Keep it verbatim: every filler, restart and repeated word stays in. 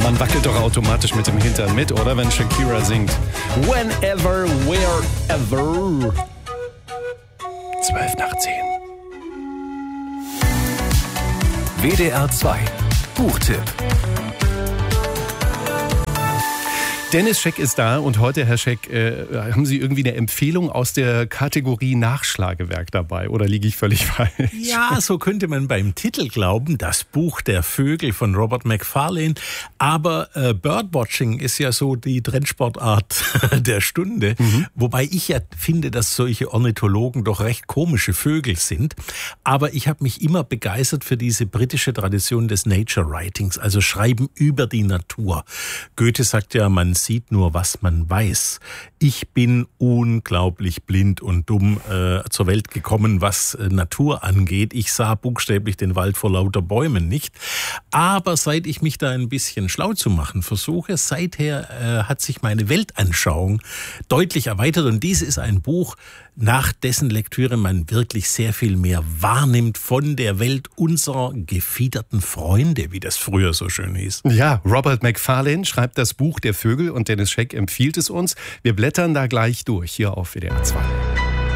Man wackelt doch automatisch mit dem Hintern mit, oder? Wenn Shakira singt. Whenever, wherever. Zwölf nach zehn. W D R zwei Buchtipp. Dennis Scheck ist da und heute, Herr Scheck, äh, haben Sie irgendwie eine Empfehlung aus der Kategorie Nachschlagewerk dabei oder liege ich völlig falsch? Ja, so könnte man beim Titel glauben, das Buch der Vögel von Robert Macfarlane. Aber äh, Birdwatching ist ja so die Trendsportart der Stunde, mhm. wobei ich ja finde, dass solche Ornithologen doch recht komische Vögel sind. Aber ich habe mich immer begeistert für diese britische Tradition des Nature Writings, also Schreiben über die Natur. Goethe sagt ja, man sieht nur, was man weiß. Ich bin unglaublich blind und dumm äh, zur Welt gekommen, was äh, Natur angeht. Ich sah buchstäblich den Wald vor lauter Bäumen nicht. Aber seit ich mich da ein bisschen schlau zu machen versuche, seither äh, hat sich meine Weltanschauung deutlich erweitert. Und dies ist ein Buch, nach dessen Lektüre man wirklich sehr viel mehr wahrnimmt von der Welt unserer gefiederten Freunde, wie das früher so schön hieß. Ja, Robert Macfarlane schreibt das Buch der Vögel und Dennis Scheck empfiehlt es uns. Wir blättern da gleich durch, hier auf W D R zwei.